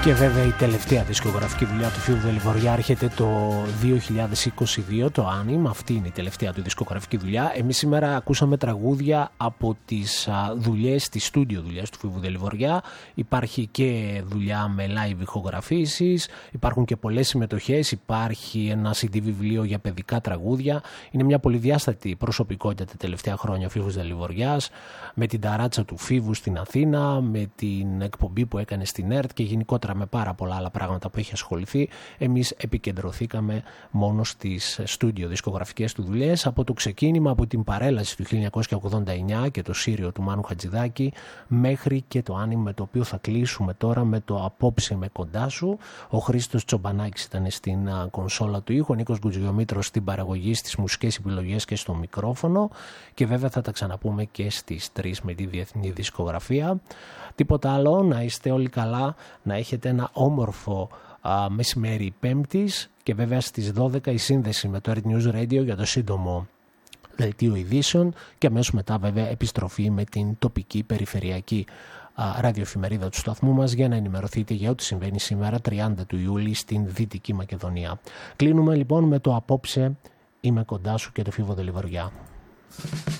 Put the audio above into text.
Και βέβαια η τελευταία δισκογραφική δουλειά του Φίβου Δελιβοριά έρχεται το 2022, το Άνιμ. Αυτή είναι η τελευταία του δισκογραφική δουλειά. Εμείς σήμερα ακούσαμε τραγούδια από τις δουλειές, τις στούντιο δουλειές του Φίβου Δελιβοριά. Υπάρχει και δουλειά με live ηχογραφήσεις, υπάρχουν και πολλές συμμετοχές, υπάρχει ένα CD βιβλίο για παιδικά τραγούδια. Είναι μια πολυδιάστατη προσωπικότητα τα τελευταία χρόνια ο Φίβος Δελιβοριάς, με την ταράτσα του Φίβου στην Αθήνα, με την εκπομπή που έκανε στην ΕΡΤ και γενικότερα με πάρα πολλά άλλα πράγματα που έχει ασχοληθεί. Εμείς επικεντρωθήκαμε μόνο στις στούντιο δισκογραφικές του δουλειές, από το ξεκίνημα, από την παρέλαση του 1989 και το Σύριο του Μάνου Χατζηδάκη, μέχρι και το Άνιμ, με το οποίο θα κλείσουμε τώρα, με το Απόψε με κοντά σου. Ο Χρήστος Τσομπανάκης ήταν στην κονσόλα του ήχου, ο Νίκος Γκουτζιομήτρος στην παραγωγή, στις μουσικές επιλογές και στο μικρόφωνο, και βέβαια θα τα ξαναπούμε και στις 3 με τη διεθνή δισκογραφία. Τίποτα άλλο, να είστε όλοι καλά, να έχετε ένα όμορφο μεσημέρι Πέμπτης, και βέβαια στις 12 η σύνδεση με το Earth News Radio για το σύντομο δελτίο ειδήσεων, και αμέσως μετά βέβαια επιστροφή με την τοπική περιφερειακή ραδιοεφημερίδα του σταθμού μας, για να ενημερωθείτε για ό,τι συμβαίνει σήμερα 30 του Ιούλη στην Δυτική Μακεδονία. Κλείνουμε λοιπόν με το Απόψε είμαι κοντά σου και το Φίβο Δελιβοριά.